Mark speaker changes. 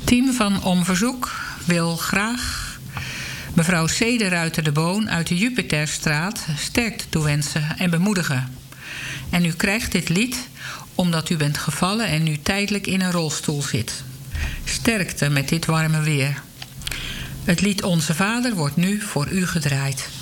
Speaker 1: Team van Om Verzoek wil graag mevrouw C. de Ruiter de Boon uit de Jupiterstraat sterkte toewensen en bemoedigen. En u krijgt dit lied omdat u bent gevallen en nu tijdelijk in een rolstoel zit. Sterkte met dit warme weer. Het lied Onze Vader wordt nu voor u gedraaid.